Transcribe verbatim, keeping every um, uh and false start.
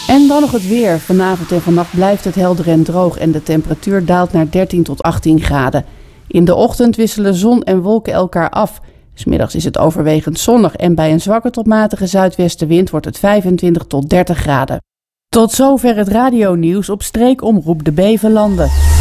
En dan nog het weer. Vanavond en vannacht blijft het helder en droog en de temperatuur daalt naar dertien tot achttien graden. In de ochtend wisselen zon en wolken elkaar af. 'S Middags is het overwegend zonnig en bij een zwakke tot matige zuidwestenwind wordt het vijfentwintig tot dertig graden. Tot zover het radionieuws op streekomroep de Bevelanden.